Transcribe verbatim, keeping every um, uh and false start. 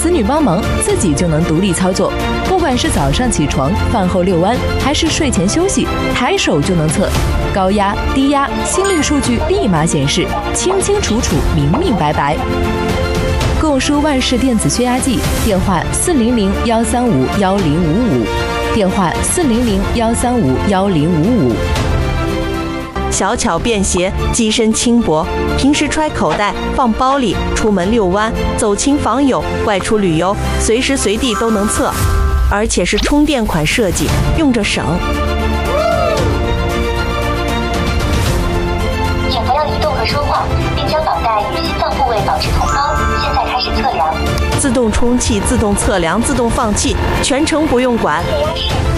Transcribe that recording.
子女帮忙，自己就能独立操作。不管是早上起床、饭后遛弯，还是睡前休息，抬手就能测。高压、低压、心率数据立马显示，清清楚楚、明明白白。购输万氏电子血压计，电话四零零幺三五幺零五五，电话四零零幺三五幺零五五。 小巧便携，机身轻薄，平时揣口袋、放包里，出门遛弯、走亲访友、外出旅游，随时随地都能测，而且是充电款设计，用着省。 请不要移动和说话，并将脑袋与心脏部位保持同高。现在开始测量。 自动充气、自动测量、自动放气，全程不用管。 血压是